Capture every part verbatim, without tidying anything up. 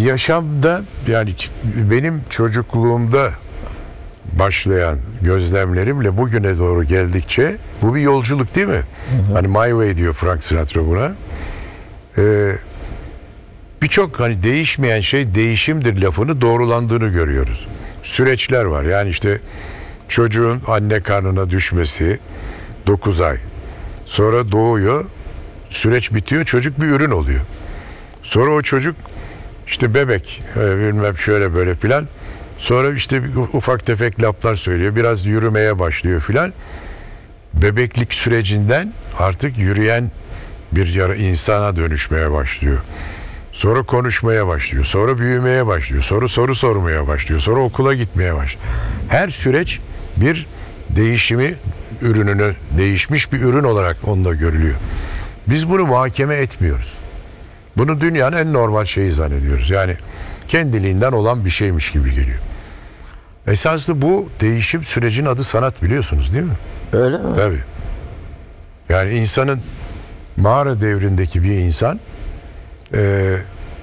Yaşamda yani benim çocukluğumda başlayan gözlemlerimle bugüne doğru geldikçe bu bir yolculuk değil mi? Hı hı. Hani My Way diyor Frank Sinatra buna. Ee, Birçok hani değişmeyen şey değişimdir lafını doğrulandığını görüyoruz. Süreçler var. Yani işte çocuğun anne karnına düşmesi dokuz ay. Sonra doğuyor. Süreç bitiyor. Çocuk bir ürün oluyor. Sonra o çocuk işte bebek bilmem şöyle böyle filan. Sonra işte ufak tefek laflar söylüyor. Biraz yürümeye başlıyor filan. Bebeklik sürecinden artık yürüyen bir yara insana dönüşmeye başlıyor. Sonra konuşmaya başlıyor. Sonra büyümeye başlıyor. Sonra soru sormaya başlıyor. Sonra okula gitmeye başlıyor. Her süreç bir değişimi ürününü değişmiş bir ürün olarak onda görülüyor. Biz bunu muhakeme etmiyoruz. Bunu dünyanın en normal şeyi zannediyoruz. Yani kendiliğinden olan bir şeymiş gibi geliyor. Esaslı bu değişim sürecinin adı sanat, biliyorsunuz değil mi? Öyle mi? Tabii. Yani insanın mağara devrindeki bir insan e,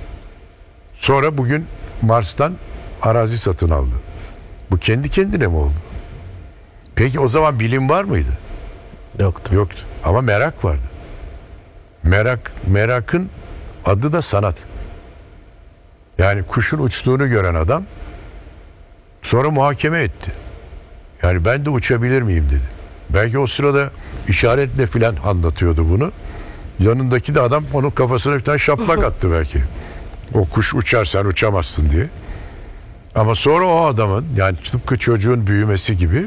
sonra bugün Mars'tan arazi satın aldı. Bu kendi kendine mi oldu? Peki o zaman bilim var mıydı? Yoktu. Yoktu. Ama merak vardı. Merak, merakın adı da sanat. Yani kuşun uçtuğunu gören adam sonra muhakeme etti. Yani ben de uçabilir miyim dedi. Belki o sırada işaretle filan anlatıyordu bunu. Yanındaki de adam onun kafasına bir tane şaplak attı belki. O kuş uçar sen uçamazsın diye. Ama sonra o adamın yani tıpkı çocuğun büyümesi gibi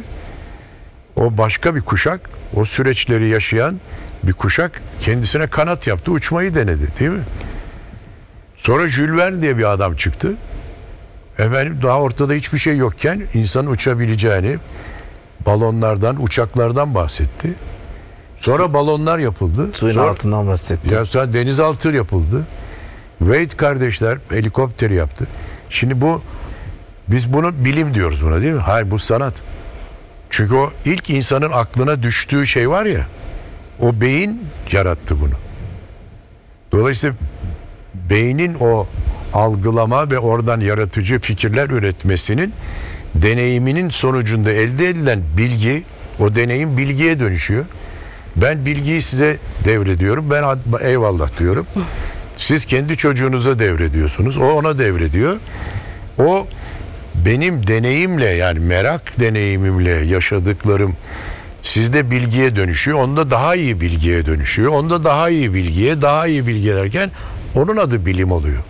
o başka bir kuşak, o süreçleri yaşayan bir kuşak kendisine kanat yaptı, uçmayı denedi değil mi? Sonra Jules Verne diye bir adam çıktı. Efendim daha ortada hiçbir şey yokken insanın uçabileceğini, balonlardan, uçaklardan bahsetti. Sonra Su, balonlar yapıldı. Suyun sonra, altından bahsetti. Ya sonra denizaltı yapıldı. Wright kardeşler helikopteri yaptı. Şimdi bu biz bunu bilim diyoruz buna değil mi? Hayır, bu sanat. Çünkü o ilk insanın aklına düştüğü şey var ya, o beyin yarattı bunu. Dolayısıyla beynin o algılama ve oradan yaratıcı fikirler üretmesinin deneyiminin sonucunda elde edilen bilgi, o deneyim bilgiye dönüşüyor. Ben bilgiyi size devrediyorum. Ben eyvallah diyorum. Siz kendi çocuğunuza devrediyorsunuz. O ona devrediyor. O benim deneyimle yani merak deneyimimle yaşadıklarım sizde bilgiye dönüşüyor. Onda daha iyi bilgiye dönüşüyor. Onda daha iyi bilgiye, daha iyi bilgi derken onun adı bilim oluyor.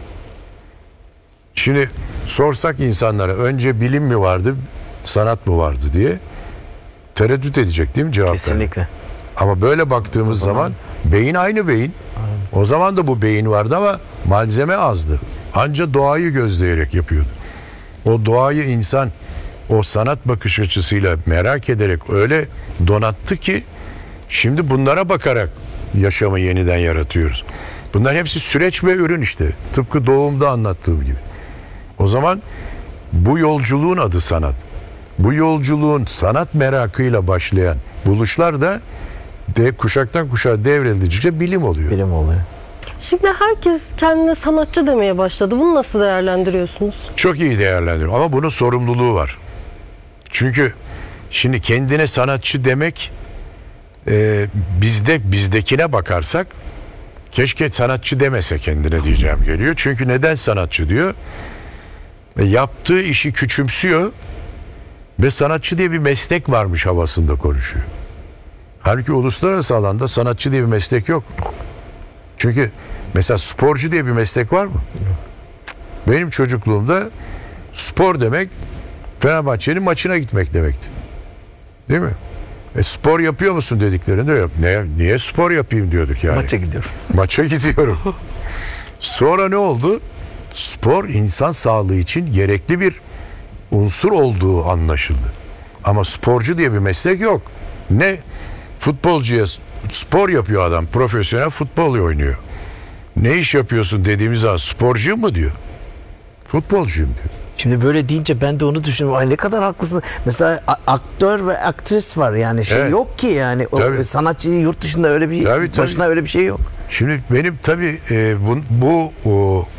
Şimdi sorsak insanlara önce bilim mi vardı, sanat mı vardı diye tereddüt edecek değil mi cevap? Kesinlikle. Ama böyle baktığımız zaman, zaman beyin aynı beyin. Aynen. O zaman da bu beyin vardı ama malzeme azdı. Anca doğayı gözleyerek yapıyordu. O doğayı insan o sanat bakış açısıyla merak ederek öyle donattı ki şimdi bunlara bakarak yaşamı yeniden yaratıyoruz. Bunlar hepsi süreç ve ürün işte. Tıpkı doğumda anlattığım gibi. O zaman bu yolculuğun adı sanat. Bu yolculuğun sanat merakıyla başlayan buluşlar da de kuşaktan kuşağa devrildikçe bilim oluyor. Bilim oluyor. Şimdi herkes kendine sanatçı demeye başladı. Bunu nasıl değerlendiriyorsunuz? Çok iyi değerlendiriyorum ama bunun sorumluluğu var. Çünkü şimdi kendine sanatçı demek e, bizde bizdekine bakarsak keşke sanatçı demese kendine diyeceğim geliyor. Çünkü neden sanatçı diyor? E, yaptığı işi küçümsüyor ve sanatçı diye bir meslek varmış havasında konuşuyor. Halbuki uluslararası alanda sanatçı diye bir meslek yok. Çünkü mesela sporcu diye bir meslek var mı? Benim çocukluğumda spor demek Fenerbahçe'nin maçına gitmek demekti. Değil mi? E, spor yapıyor musun dediklerinde yok. Ne, niye spor yapayım diyorduk yani. Maça gidiyorum. Maça gidiyorum. Sonra ne oldu? Spor insan sağlığı için gerekli bir unsur olduğu anlaşıldı. Ama sporcu diye bir meslek yok. Ne futbolcuya spor yapıyor adam, profesyonel futbol oynuyor. Ne iş yapıyorsun dediğimiz zaman sporcu mu diyor. Futbolcuyum diyor. Şimdi böyle deyince ben de onu düşünüyorum. Ay ne kadar haklısın. Mesela a- aktör ve aktris var yani şey Evet. yok ki yani. O Tabii. sanatçı yurt dışında öyle bir Tabii, tabii. başına öyle bir şey yok. Şimdi benim tabii e, bu, bu o,